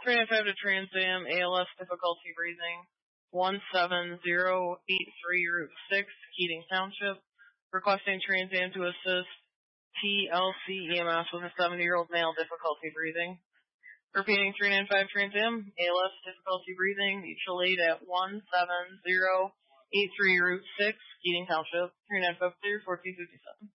395 to Trans Am, ALS difficulty breathing, 17083 Route 6, Keating Township, requesting Trans Am to assist TLC EMS with a 70-year-old male difficulty breathing. Repeating 395 Trans Am, ALS difficulty breathing, mutual aid at 17083 Route 6, Keating Township, 395 clear, 1457.